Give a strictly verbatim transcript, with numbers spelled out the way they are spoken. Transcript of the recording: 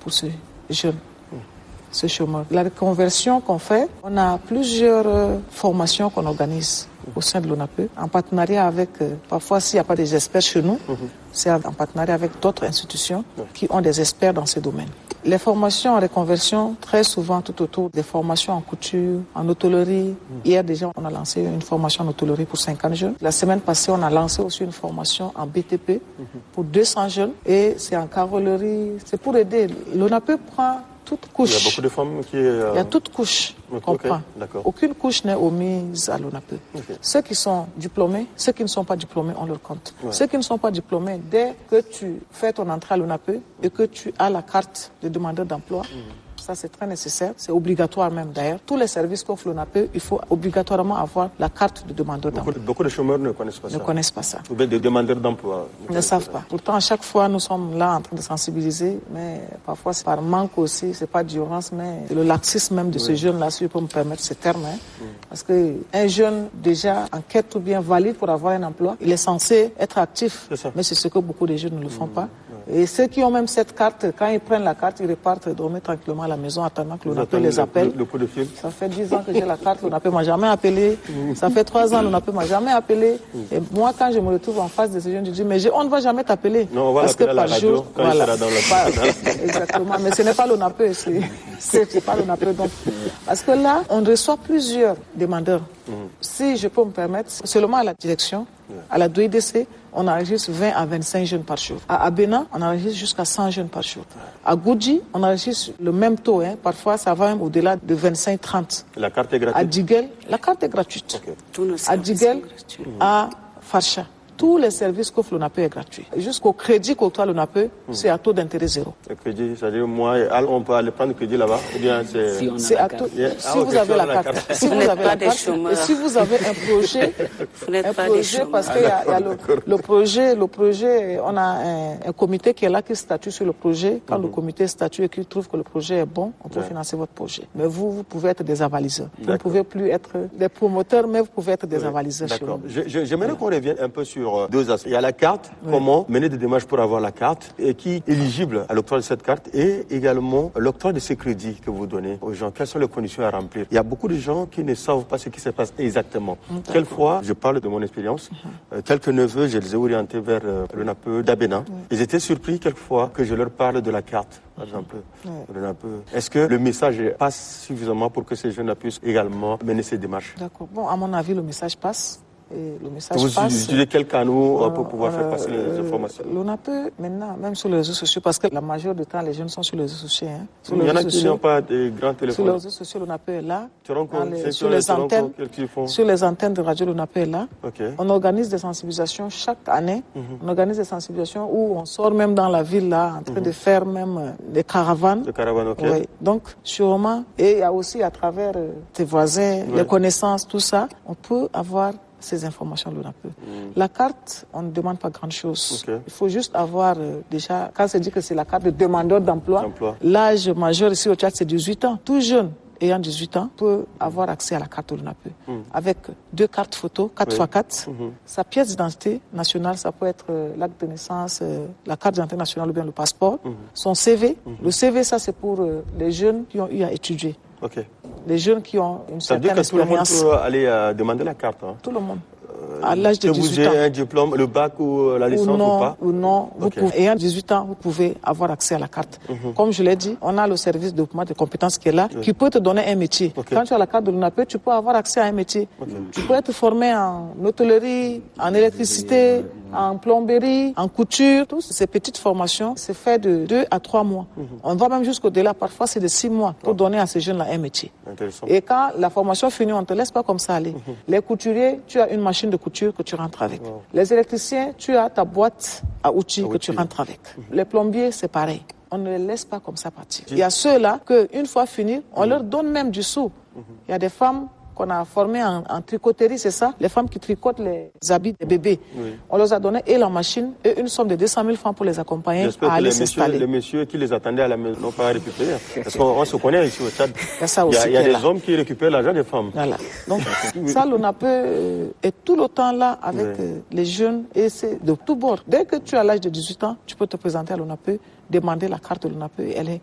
pour ce jeune, ce chômeur. La reconversion qu'on fait, on a plusieurs euh, formations qu'on organise au sein de l'ONAPE, en partenariat avec, euh, parfois s'il n'y a pas des experts chez nous, mmh. c'est en partenariat avec d'autres institutions mmh. qui ont des experts dans ces domaines. Les formations en reconversion, très souvent tout autour des formations en couture, en hôtellerie. Mmh. Hier déjà, on a lancé une formation en hôtellerie pour cinquante jeunes. La semaine passée, on a lancé aussi une formation en B T P mmh. pour deux cents jeunes. Et c'est en carrellerie, c'est pour aider. L'ONAPE prend toute couche. Il y a beaucoup de femmes qui... Euh... Il y a toute couche qu'on okay, prend. D'accord. Aucune couche n'est omise à l'ONAPE. Okay. Ceux qui sont diplômés, ceux qui ne sont pas diplômés, on leur compte. Ouais. Ceux qui ne sont pas diplômés, dès que tu fais ton entrée à l'ONAPE et que tu as la carte de demandeur d'emploi, mmh. ça c'est très nécessaire, c'est obligatoire même d'ailleurs. Tous les services qu'offre l'ONAPE, il faut obligatoirement avoir la carte de demandeur d'emploi. Beaucoup, beaucoup de chômeurs ne connaissent pas ne ça. Ne connaissent pas ça. Ou bien des demandeurs d'emploi. Ne, ne savent pas. Pourtant, à chaque fois, nous sommes là en train de sensibiliser, mais parfois c'est par manque aussi, c'est pas d'urgence, mais c'est le laxisme même de oui. ce jeune-là, si je peux me permettre ce terme. Hein. Oui. Parce qu'un jeune déjà en quête ou bien valide pour avoir un emploi, il est censé être actif, c'est mais c'est ce que beaucoup de jeunes ne le font mmh. pas. Et ceux qui ont même cette carte, quand ils prennent la carte, ils repartent dormir tranquillement à la maison, attendant que l'ONAPE les appelle. Le, le coup de fil. Ça fait dix ans que j'ai la carte, l'ONAPE m'a jamais appelé. Mmh. Ça fait trois ans, l'ONAPE m'a jamais appelé. Mmh. Et moi, quand je me retrouve en face de ces jeunes, je dis, mais je, on ne va jamais t'appeler. Non, on va parce que à la par radio, jour, quand voilà, il sera dans la... exactement. Mais ce n'est pas l'ONAPE, c'est, c'est pas l'ONAPE. Donc, parce que là, on reçoit plusieurs demandeurs. Mmh. Si je peux me permettre, seulement à la direction, ouais. à la D O I D C, on enregistre vingt à vingt-cinq jeunes par jour. À Abena, on enregistre jusqu'à cent jeunes par jour. À Goudji, on enregistre le même taux. Hein. Parfois, ça va même au-delà de vingt-cinq à trente. La carte est gratuite? À Diguel, la carte est gratuite. Okay. À Diguel, à Farsha. Tous les services qu'offre l'ONAPE est gratuit. Jusqu'au crédit qu'octroie l'ONAPE, mmh. c'est à taux d'intérêt zéro. Le crédit, c'est-à-dire moi, on peut aller prendre le crédit là-bas ou bien c'est... Si, on a c'est la à carte. Taux... Yeah. Si ah, vous okay, avez la la carte. carte. Si vous, vous avez la carte. Et si vous avez un projet, un projet parce qu'il ah, y a, y a le, le projet, le projet, on a un, un comité qui est là qui statue sur le projet. Quand mm-hmm. le comité statue et qu'il trouve que le projet est bon, on peut yeah. financer votre projet. Mais vous, vous pouvez être des avaliseurs. Vous ne pouvez plus être des promoteurs, mais vous pouvez être des oui. avaliseurs. D'accord. Je, je, j'aimerais ouais. qu'on revienne un peu sur deux aspects. Il y a la carte. Oui. Comment mener des démarches pour avoir la carte et qui est éligible à l'octroi de cette carte et également l'octroi de ces crédits que vous donnez aux gens. Quelles sont les conditions à remplir? Il y a beaucoup de gens qui ne savent pas ce qui se passe exactement. D'accord. Quelquefois, je parle de mon expérience, mm-hmm. euh, quelques neveux, je les ai orientés vers euh, l'ONAPE d'Abena. Mm. Ils étaient surpris quelquefois que je leur parle de la carte, par exemple. Mm. l'ONAPE. Est-ce que le message passe suffisamment pour que ces jeunes puissent également mener ces démarches? D'accord. Bon, à mon avis, le message passe. Et le message vous passe. Vous utilisez quel canal euh, pour pouvoir euh, faire passer les euh, informations? L'ONAPE, maintenant, même sur les réseaux sociaux, parce que la majorité du temps, les jeunes sont sur les réseaux sociaux. Hein. Sur Il les y en a réseaux qui sociaux, n'ont pas de grands téléphones. Sur les réseaux sociaux, l'ONAPE est là. Tu rencontres, les, c'est sur, les antennes, rencontres, sur les antennes de radio, l'ONAPE est là. Okay. On organise des sensibilisations chaque année. Mm-hmm. On organise des sensibilisations où on sort même dans la ville, là, en train mm-hmm. de faire même euh, des caravanes. Des caravanes, ok. Oui. Donc, sûrement, et il y a aussi à travers euh, tes voisins, oui. les connaissances, tout ça, on peut avoir ces informations de l'ONAPE. Mm. La carte, on ne demande pas grand-chose. Okay. Il faut juste avoir euh, déjà, quand c'est dit que c'est la carte de demandeur d'emploi, d'emploi. L'âge majeur ici au Tchad, c'est dix-huit ans. Tout jeune ayant dix-huit ans peut avoir accès à la carte de l'ONAPE. Mm. Avec deux cartes photos, quatre par quatre, oui. mm-hmm. sa pièce d'identité nationale, ça peut être euh, l'acte de naissance, euh, la carte d'identité nationale ou bien le passeport, mm-hmm. son C V. Mm-hmm. Le C V, ça c'est pour euh, les jeunes qui ont eu à étudier. Okay. Les jeunes qui ont une ça certaine expérience. Ça veut dire que tout le monde peut aller euh, demander la carte. Hein. Tout le monde. À l'âge de dix-huit ans. Que vous ayez un diplôme, le bac ou la licence ou, non, ou pas ou non, vous okay. pouvez, ayant dix-huit ans, vous pouvez avoir accès à la carte. Mm-hmm. Comme je l'ai dit, on a le service de développement de compétences qui est là, oui. qui peut te donner un métier. Okay. Quand tu as la carte de l'ONAPE, tu peux avoir accès à un métier. Okay. Tu peux être formé en hôtellerie, en électricité, en plomberie, en couture. Toutes ces petites formations, c'est fait de deux à trois mois. Mm-hmm. On va même jusqu'au-delà. Parfois, c'est de six mois pour oh. donner à ces jeunes-là un métier. Et quand la formation finit, on ne te laisse pas comme ça aller. Mm-hmm. Les couturiers, tu as une machine de couture que tu rentres avec. Wow. Les électriciens, tu as ta boîte à outils à que outils. tu rentres avec. Mm-hmm. Les plombiers, c'est pareil. On ne les laisse pas comme ça partir. Il y a ceux-là qu'une fois fini, on mm-hmm. leur donne même du sou. Mm-hmm. Il y a des femmes qu'on a formées en, en tricoterie, c'est ça, les femmes qui tricotent les habits des bébés. Oui. On leur a donné et la machine et une somme de deux cent mille francs pour les accompagner J'espère à aller s'installer. Les messieurs qui les attendaient à la maison n'ont pas récupéré. Parce qu'on se connaît ici au Tchad. Il y a, ça aussi il y a, il y a des hommes qui récupèrent l'argent des femmes. Voilà. Donc ça, l'ONAPE euh, est tout le temps là avec oui. euh, les jeunes et c'est de tout bord. Dès que tu as l'âge de dix-huit ans, tu peux te présenter à l'ONAPE, demander la carte de l'ONAPE et elle est